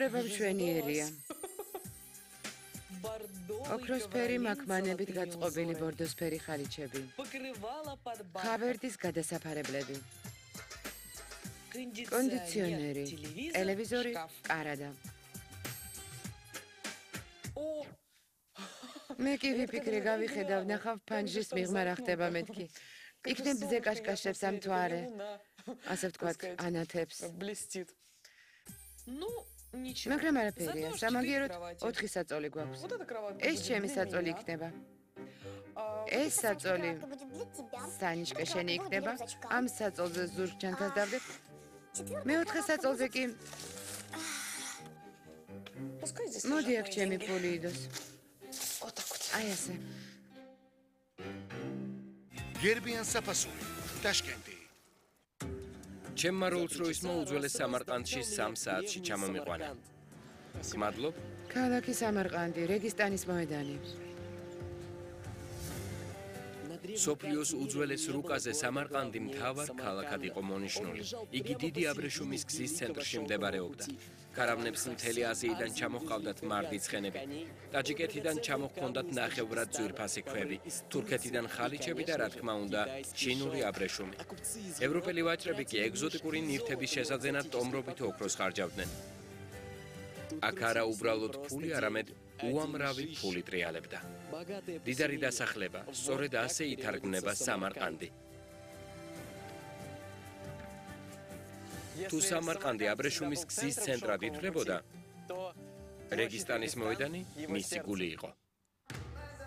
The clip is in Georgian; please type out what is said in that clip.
ცხოვრება მშვენიერია. ოქროსფერი მაქმანებით გაწყობილი ბორდოსფერი ხალიჩები. ხავერდის გადასაფარებლები. კონდიციონერი, ტელევიზორი, კარადა. მე კი ვიფიქრე გავიხედავ ნახავ ფანჯრის მიღმა რა ხდება მეთქი. იქნებ ბზე კაშკაშებს ამ თვარე. ასე ვთქვათ, ანათებს. მაგრამ არაფერია, სამაგიეროდ 4 საწოლი გვაქვს. ეს ჩემი საწოლი იქნება. ეს საწოლი სანიჭკე შენი იქნება. ამ საწოლზე ზურგჩანთას დავდებ. მეოთხე საწოლზე კი მოდი აქ ჩემი ფული იდოს. აი ასე. გერბიან საფასური, ტაშკენტი. ჩემმა როლს-როისმა უძველეს სამარყანდში 3 საათში ჩამომიყვანა. გმადლობ. ქალაქი სამარყანდი, რეგისტანის მოედანი. სოფლიოს უძველეს რუკაზე სამარყანდი მთავარ ქალაქად იყო მონიშნული. იგი დიდი აბრეშუმის გზის ცენტრში მდებარეობდა. ქარავნებს მთელი აზიიდან ჩამოჰყავდათ მარდიცხენები. ტაჯიკეთიდან ჩამოჰქონდათ ნახევრად ძვირფასი ქვები, თურქეთიდან ხალიჩები და რა თქმა უნდა, ჩინური აბრეშუმი. ევროპელი ვაჭრები კი ეგზოტიკური ნივთების შესაძენად ტომრობით ოქროს ხარჯავდნენ. აქ არა უბრალოდ ფული, არამედ უამრავი ფული ტრიალებდა. დიდარი დასახლება, სწორედ ასე ითარგმნება სამარყანდი. თუ სამარყანდი აბრეშუმის გზის ცენტრად ითვლებოდა, რეგისტანის მოედანი მისი გული იყო.